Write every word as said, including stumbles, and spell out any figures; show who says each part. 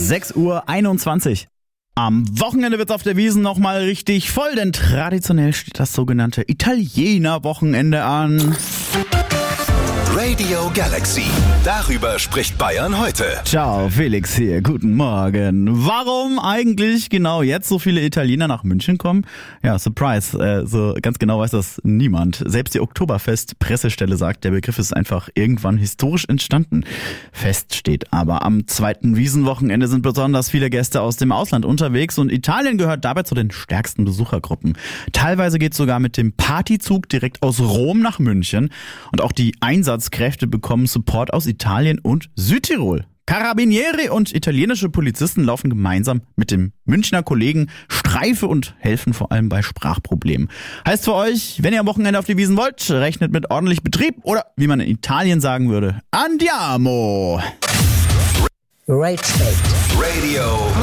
Speaker 1: sechs Uhr einundzwanzig. Am Wochenende wird's auf der Wiesn nochmal richtig voll, denn traditionell steht das sogenannte Italiener-Wochenende an.
Speaker 2: Radio Galaxy. Darüber spricht Bayern heute.
Speaker 1: Ciao, Felix hier. Guten Morgen. Warum eigentlich genau jetzt so viele Italiener nach München kommen? Ja, Surprise. Äh, so ganz genau weiß das niemand. Selbst die Oktoberfest-Pressestelle sagt, der Begriff ist einfach irgendwann historisch entstanden. Fest steht aber, am zweiten Wiesnwochenende sind besonders viele Gäste aus dem Ausland unterwegs und Italien gehört dabei zu den stärksten Besuchergruppen. Teilweise geht's sogar mit dem Partyzug direkt aus Rom nach München. Und auch die Einsatzkräfte bekommen Support aus Italien und Südtirol. Carabinieri und italienische Polizisten laufen gemeinsam mit dem Münchner Kollegen Streife und helfen vor allem bei Sprachproblemen. Heißt für euch, wenn ihr am Wochenende auf die Wiesn wollt, rechnet mit ordentlich Betrieb oder, wie man in Italien sagen würde, Andiamo!
Speaker 3: Right State.
Speaker 2: Radio